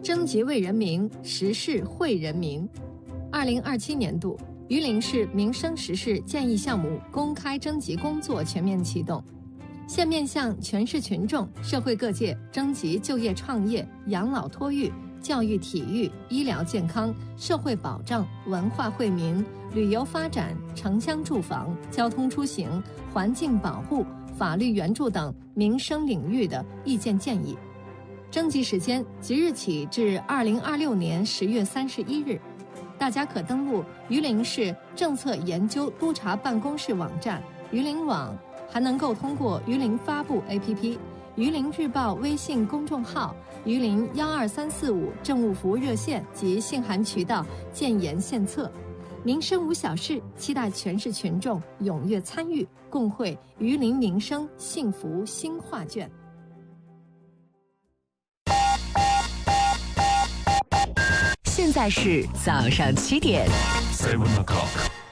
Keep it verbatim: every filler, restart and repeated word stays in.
征集为人民，时事惠人民。二零二七年度榆林市民生时事建议项目公开征集工作全面启动，现面向全市群众、社会各界征集就业创业、养老托育、教育体育、医疗健康、社会保障、文化惠民、旅游发展、城乡住房、交通出行、环境保护、法律援助等民生领域的意见建议。征集时间即日起至二零二六年十月三十一日，大家可登录榆林市政策研究督察办公室网站榆林网，还能够通过榆林发布 A P P、榆林日报微信公众号、榆林幺二三四五政务服务热线及信函渠道建言献策。民生无小事，期待全市群众踊跃参与，共绘榆林民生幸福新画卷。 现在是早上七点。 Seven o'clock.